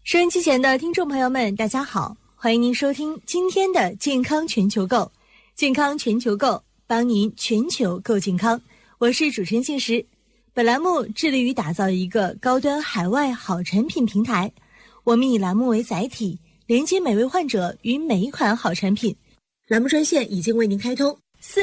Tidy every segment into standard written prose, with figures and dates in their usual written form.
收音机前的听众朋友们，大家好，欢迎您收听今天的健康全球购。健康全球购，帮您全球购健康。我是主持人静时。本栏目致力于打造一个高端海外好产品平台。我们以栏目为载体，连接每位患者与每一款好产品。栏目专线已经为您开通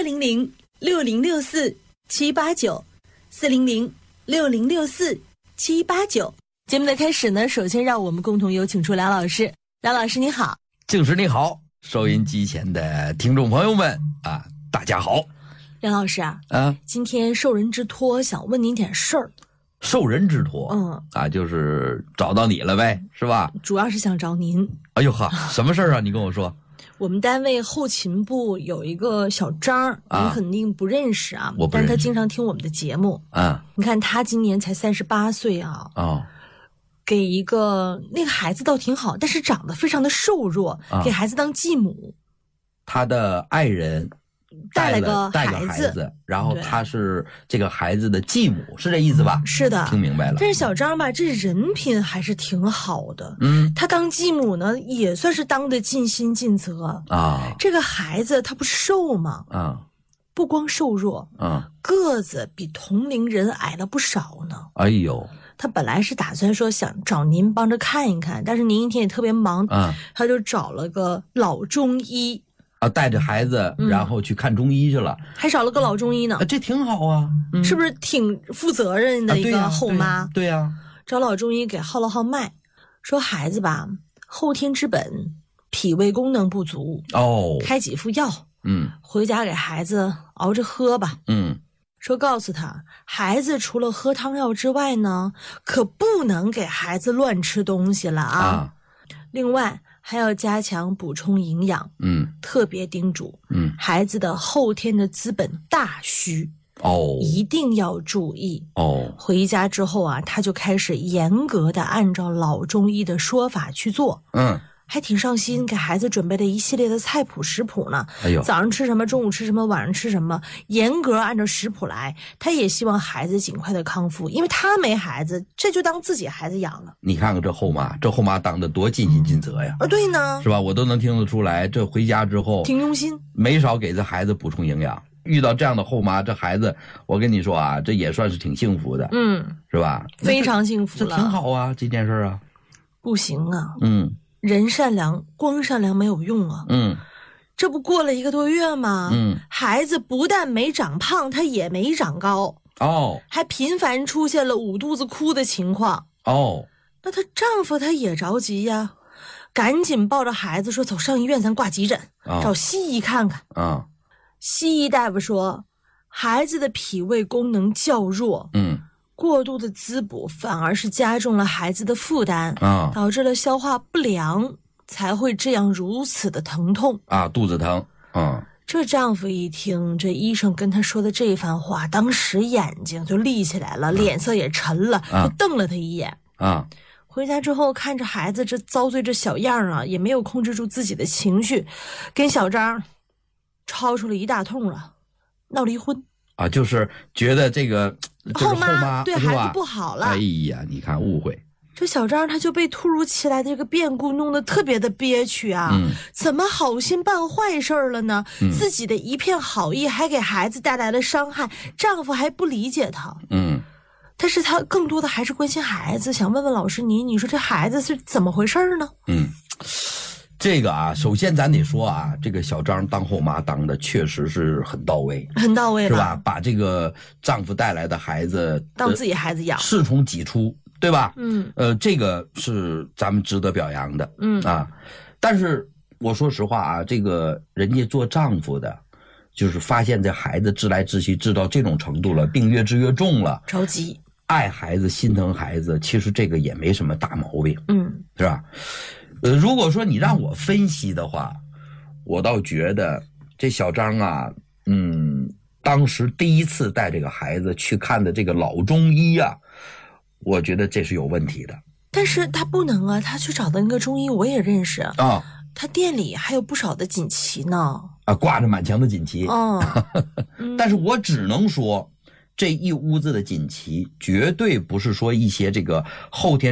，400-6064-789，400-6064-789。节目的开始呢，首先让我们共同有请出梁老师。梁老师你好。 静时你好，收音机前的听众朋友们啊，大家好。 梁老师今天受人之托想问您点事儿。 受人之托就是找到你了呗，是吧？ 主要是想找您。 哎呦呵，什么事儿啊？你跟我说。 我们单位后勤部有一个小张，您肯定不认识啊， 我不认识， 但是他经常听我们的节目你看他今年才38岁给一个那个孩子倒挺好，但是长得非常的瘦弱，给孩子当继母。 他的爱人带了孩子，然后他是这个孩子的继母，是这意思吧？ 是的， 听明白了。 但是小张吧，这人品还是挺好的。他当继母呢，也算是当得尽心尽责这个孩子他不是瘦吗？不光瘦弱个子比同龄人矮了不少呢。 哎呦， 他本来是打算说想找您帮着看一看，但是您一天也特别忙他就找了个老中医带着孩子然后去看中医去了， 还找了个老中医呢。 这挺好啊， 是不是挺负责任的一个后妈？ 对呀， 找老中医给号了号脉，说孩子吧，后天之本，脾胃功能不足开几副药回家给孩子熬着喝吧说告诉他，孩子除了喝汤药之外呢，可不能给孩子乱吃东西了另外还要加强补充营养特别叮嘱孩子的后天的资本大虚一定要注意回家之后他就开始严格的按照老中医的说法去做还挺上心，给孩子准备了一系列的菜谱食谱呢。早上吃什么，中午吃什么，晚上吃什么，严格按照食谱来。他也希望孩子尽快的康复，因为他没孩子，这就当自己孩子养了。 你看看这后妈当得多尽心尽责呀！ 对呢， 是吧？我都能听得出来，这回家之后挺用心， 没少给这孩子补充营养。遇到这样的后妈，这孩子，我跟你说这也算是挺幸福的，是吧？ 非常幸福了， 这挺好啊，这件事不行人善良，光善良没有用这不过了1个多月吗孩子不但没长胖，他也没长高还频繁出现了捂肚子哭的情况那她丈夫他也着急呀，赶紧抱着孩子说走上医院咱挂急诊找西医看看西医大夫说孩子的脾胃功能较弱过度的滋补反而是加重了孩子的负担导致了消化不良，才会这样如此的疼痛肚子疼这丈夫一听这医生跟他说的这番话，当时眼睛就立起来了脸色也沉了就瞪了他一眼回家之后看着孩子这遭罪这小样也没有控制住自己的情绪，跟小张吵出了一大通了，闹离婚就是觉得这个后妈对孩子不好了。 哎呀，你看误会。 这小张他就被突如其来的这个变故弄得特别的憋屈怎么好心办坏事了呢自己的一片好意还给孩子带来了伤害，丈夫还不理解他但是他更多的还是关心孩子，想问问老师你说这孩子是怎么回事呢这个首先咱得说这个小张当后妈当的确实是很到位是吧？把这个丈夫带来的孩子当自己孩子养， 视从己出，对吧？这个是咱们值得表扬的但是我说实话这个人家做丈夫的就是发现这孩子治来治去治到这种程度了，病越治越重了， 着急， 爱孩子心疼孩子，其实这个也没什么大毛病是吧？如果说你让我分析的话，我倒觉得这小张当时第一次带这个孩子去看的这个老中医我觉得这是有问题的。 但是他不能他去找的那个中医我也认识他店里还有不少的锦旗呢挂着满墙的锦旗但是我只能说这一屋子的锦旗绝对不是说一些这个后天